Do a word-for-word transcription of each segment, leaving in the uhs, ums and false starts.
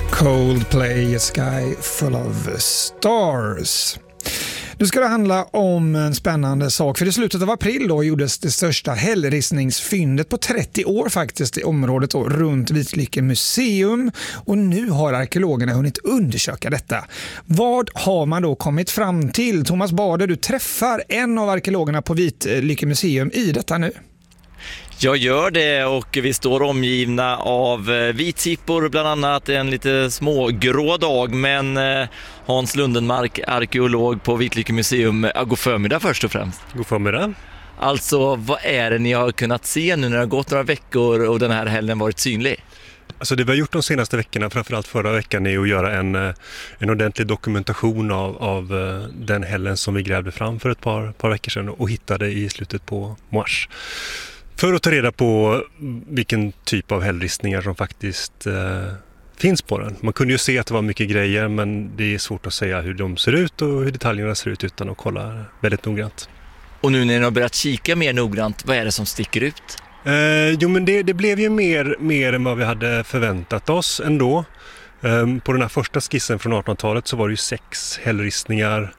Coldplay, A Sky Full of Stars. Nu ska det handla om en spännande sak. För i slutet av april då gjordes det största hällristningsfyndet på trettio år faktiskt i området då, runt Vitlycke museum. Och nu har arkeologerna hunnit undersöka detta. Vad har man då kommit fram till? Thomas Bader, du träffar en av arkeologerna på Vitlycke museum i detta nu. Jag gör det och vi står omgivna av vitsippor bland annat, en lite smågrå dag, men Hans Lundenmark, arkeolog på Vitlycke museum, god förmiddag först och främst. God förmiddag. Alltså, vad är det ni har kunnat se nu när det har gått några veckor och den här helgen varit synlig? Alltså det vi har gjort de senaste veckorna, framförallt förra veckan, är att göra en, en ordentlig dokumentation av, av den hällen som vi grävde fram för ett par, par veckor sedan och hittade i slutet på mars. För att ta reda på vilken typ av hällristningar som faktiskt eh, finns på den. Man kunde ju se att det var mycket grejer, men det är svårt att säga hur de ser ut och hur detaljerna ser ut utan att kolla väldigt noggrant. Och nu när ni har börjat kika mer noggrant, vad är det som sticker ut? Eh, jo men det, det blev ju mer, mer än vad vi hade förväntat oss ändå. Eh, på den här första skissen från artonhundratalet så var det ju sex hällristningar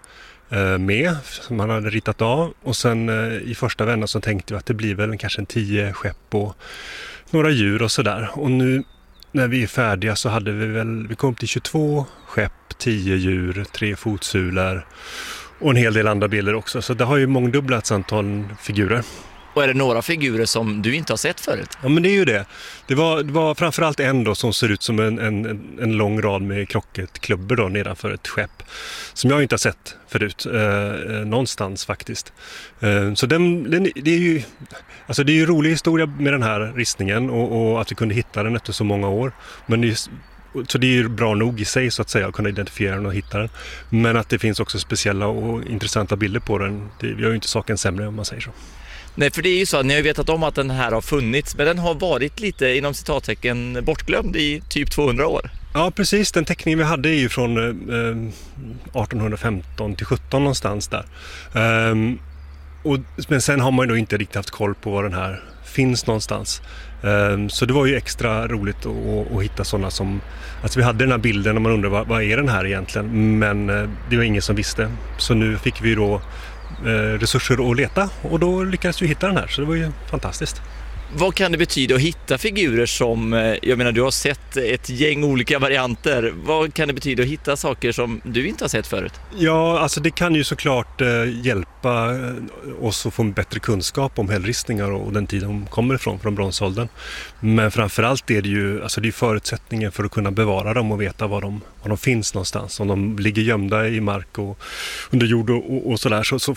med som man hade ritat av, och sen i första vändan så tänkte vi att det blir väl kanske en tio skepp och några djur och sådär, och nu när vi är färdiga så hade vi väl, vi kom till tjugotvå skepp, tio djur, tre fotsulor och en hel del andra bilder också, så det har ju mångdubblats antal figurer. Och är det några figurer som du inte har sett förut? Ja men det är ju det. Det var, det var framförallt en då som ser ut som en, en, en lång rad med krocketklubbor då nedanför ett skepp. Som jag inte har sett förut. Eh, någonstans faktiskt. Eh, så den, den, det är ju alltså det är ju en rolig historia med den här ristningen och, och att vi kunde hitta den efter så många år. Men det är, så det är ju bra nog i sig så att säga att kunna identifiera den och hitta den. Men att det finns också speciella och intressanta bilder på den. Det gör ju inte saken sämre om man säger så. Nej, för det är ju så att ni har vetat om att den här har funnits, men den har varit lite inom citattecken bortglömd i typ tvåhundra år. Ja, precis. Den teckningen vi hade är ju från eh, artonhundrafemton till sjutton någonstans där. Um, och, men sen har man ju då inte riktigt haft koll på var den här finns någonstans. Um, så det var ju extra roligt att, att hitta sådana som... Alltså vi hade den här bilden och man undrar vad, vad är den här egentligen? Men eh, det var ingen som visste. Så nu fick vi då resurser att leta och då lyckades vi hitta den här, så det var ju fantastiskt. Vad kan det betyda att hitta figurer som, jag menar du har sett ett gäng olika varianter, vad kan det betyda att hitta saker som du inte har sett förut? Ja, alltså det kan ju såklart eh, hjälpa oss att få en bättre kunskap om hällristningar och den tid de kommer ifrån, från bronsåldern. Men framförallt är det ju alltså det är förutsättningen för att kunna bevara dem och veta var de, var de finns någonstans. Om de ligger gömda i mark och under jord och, och, och sådär, så, så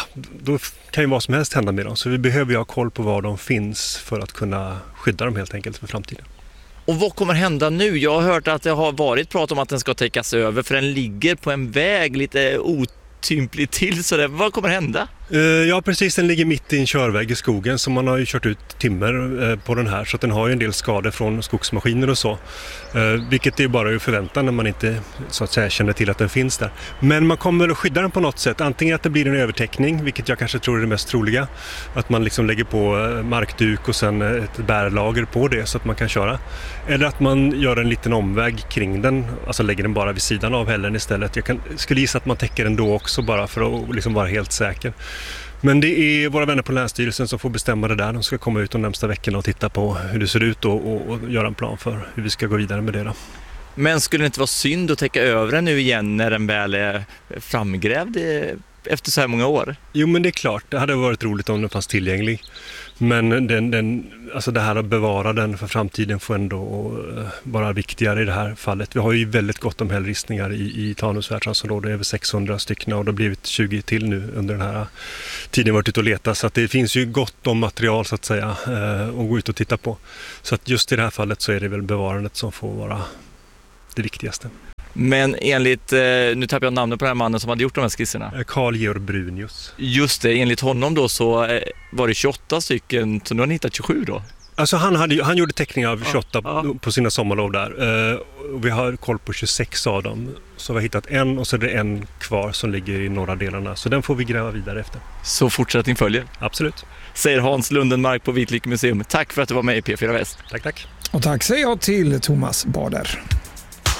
då kan ju vad som helst hända med dem. Så vi behöver ju ha koll på var de finns för att kunna skydda dem helt enkelt för framtiden. Och vad kommer hända nu? Jag har hört att det har varit prat om att den ska täckas över, för den ligger på en väg lite otympligt till. Så det, vad kommer hända? Ja, precis. Den ligger mitt i en körväg i skogen, så man har ju kört ut timmer på den här, så att den har ju en del skador från skogsmaskiner och så. Vilket är bara att förvänta när man inte så att säga känner till att den finns där. Men man kommer att skydda den på något sätt. Antingen att det blir en övertäckning, vilket jag kanske tror är det mest troliga. Att man liksom lägger på markduk och sen ett bärlager på det så att man kan köra. Eller att man gör en liten omväg kring den, alltså lägger den bara vid sidan av hällen istället. Jag kan, skulle gissa att man täcker den då också bara för att liksom vara helt säker. Men det är våra vänner på Länsstyrelsen som får bestämma det där. De ska komma ut de närmsta veckorna och titta på hur det ser ut och, och, och göra en plan för hur vi ska gå vidare med det då. Men skulle det inte vara synd att täcka över den nu igen när den väl är framgrävd efter så här många år? Jo, men det är klart. Det hade varit roligt om den fanns tillgänglig. Men den, den, alltså det här att bevara den för framtiden får ändå vara viktigare i det här fallet. Vi har ju väldigt gott om hällristningar i, i Tanums världsarvsområde, över sexhundra stycken, och det har blivit tjugo till nu under den här tiden varit ute och leta. Så att det finns ju gott om material så att säga att gå ut och titta på. Så att just i det här fallet så är det väl bevarandet som får vara det viktigaste. Men enligt, nu tappar jag namnet på den här mannen som hade gjort de här skisserna. Carl Georg Brunius. Just det, enligt honom då så var det tjugoåtta stycken, så nu har ni hittat tjugosju då? Alltså han, hade, han gjorde teckningar av tjugoåtta ja, ja. på sina sommarlov där. Uh, och vi har koll på tjugosex av dem. Så vi har hittat en och så är det en kvar som ligger i norra delarna. Så den får vi gräva vidare efter. Så fortsättning följer? Absolut. Säger Hans Lundenmark på Vitlycke museum. Tack för att du var med i P fyra Väst. Tack, tack. Och tack säger jag till Thomas Bader.